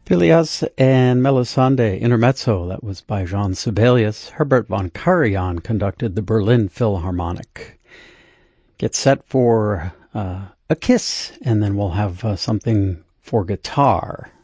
Phileas and Melisande, Intermezzo, that was by Jean Sibelius. Herbert von Karajan conducted the Berlin Philharmonic. Get set for a kiss, and then we'll have something for guitar.